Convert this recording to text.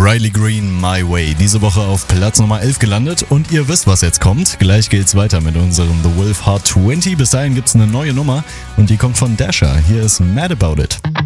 Riley Green, My Way. Diese Woche auf Platz Nummer 11 gelandet und ihr wisst, was jetzt kommt. Gleich geht's weiter mit unserem The Wolf Hot 20. Bis dahin gibt's eine neue Nummer und die kommt von Dasher. Hier ist Mad About It.